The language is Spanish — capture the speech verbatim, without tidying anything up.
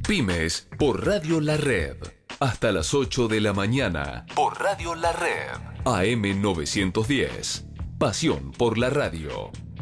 Pymes por Radio La Red. Hasta las ocho de la mañana por Radio La Red. A M novecientos diez. Pasión por la radio.